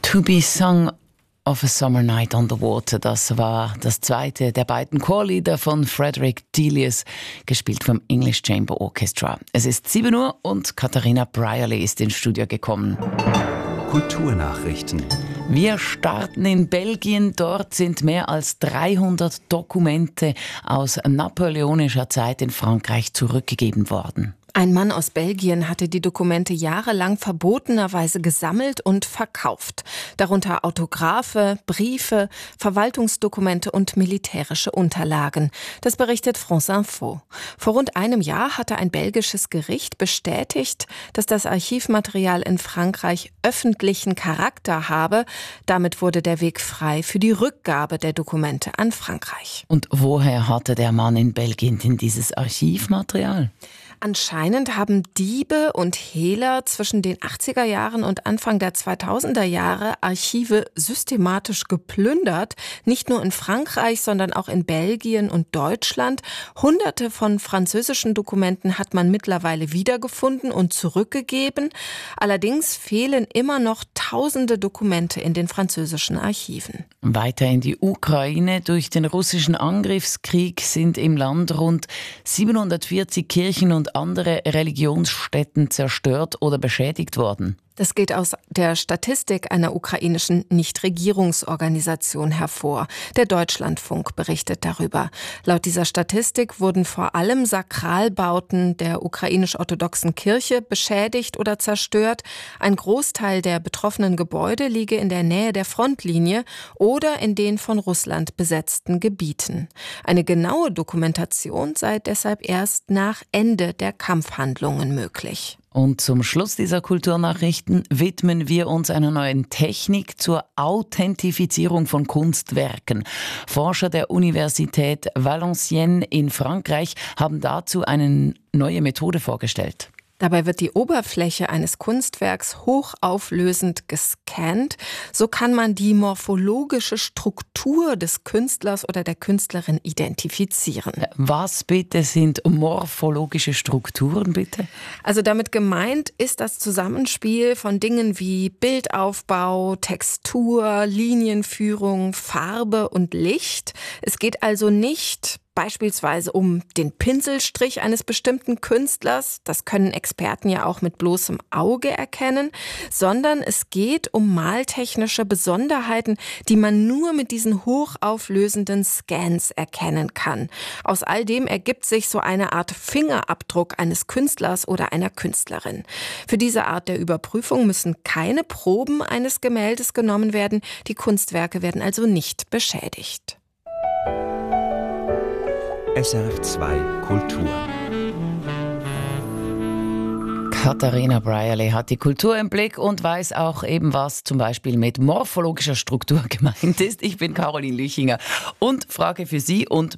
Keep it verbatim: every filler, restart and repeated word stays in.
To be sung of a summer night on the water, das war das zweite der beiden Chorlieder von Frederick Delius, gespielt vom English Chamber Orchestra. Es ist sieben Uhr und Katharina Brierley ist ins Studio gekommen. Kulturnachrichten. Wir starten in Belgien. Dort sind mehr als dreihundert Dokumente aus napoleonischer Zeit in Frankreich zurückgegeben worden. Ein Mann aus Belgien hatte die Dokumente jahrelang verbotenerweise gesammelt und verkauft. Darunter Autographe, Briefe, Verwaltungsdokumente und militärische Unterlagen. Das berichtet France Info. Vor rund einem Jahr hatte ein belgisches Gericht bestätigt, dass das Archivmaterial in Frankreich öffentlichen Charakter habe. Damit wurde der Weg frei für die Rückgabe der Dokumente an Frankreich. Und woher hatte der Mann in Belgien denn dieses Archivmaterial? Anscheinend haben Diebe und Hehler zwischen den achtziger Jahren und Anfang der zweitausender Jahre Archive systematisch geplündert. Nicht nur in Frankreich, sondern auch in Belgien und Deutschland. Hunderte von französischen Dokumenten hat man mittlerweile wiedergefunden und zurückgegeben. Allerdings fehlen immer noch tausende Dokumente in den französischen Archiven. Weiter in die Ukraine. Durch den russischen Angriffskrieg sind im Land rund siebenhundertvierzig Kirchen und andere Religionsstätten zerstört oder beschädigt worden. Das geht aus der Statistik einer ukrainischen Nichtregierungsorganisation hervor. Der Deutschlandfunk berichtet darüber. Laut dieser Statistik wurden vor allem Sakralbauten der ukrainisch-orthodoxen Kirche beschädigt oder zerstört. Ein Großteil der betroffenen Gebäude liege in der Nähe der Frontlinie oder in den von Russland besetzten Gebieten. Eine genaue Dokumentation sei deshalb erst nach Ende der Kampfhandlungen möglich. Und zum Schluss dieser Kulturnachrichten widmen wir uns einer neuen Technik zur Authentifizierung von Kunstwerken. Forscher der Universität Valenciennes in Frankreich haben dazu eine neue Methode vorgestellt. Dabei wird die Oberfläche eines Kunstwerks hochauflösend gescannt. So kann man die morphologische Struktur des Künstlers oder der Künstlerin identifizieren. Was bitte sind morphologische Strukturen, bitte? Also damit gemeint ist das Zusammenspiel von Dingen wie Bildaufbau, Textur, Linienführung, Farbe und Licht. Es geht also nicht beispielsweise um den Pinselstrich eines bestimmten Künstlers, das können Experten ja auch mit bloßem Auge erkennen, sondern es geht um maltechnische Besonderheiten, die man nur mit diesen hochauflösenden Scans erkennen kann. Aus all dem ergibt sich so eine Art Fingerabdruck eines Künstlers oder einer Künstlerin. Für diese Art der Überprüfung müssen keine Proben eines Gemäldes genommen werden, die Kunstwerke werden also nicht beschädigt. S R F zwei Kultur. Katharina Brierley hat die Kultur im Blick und weiß auch eben, was zum Beispiel mit morphologischer Struktur gemeint ist. Ich bin Caroline Lüchinger und frage für Sie und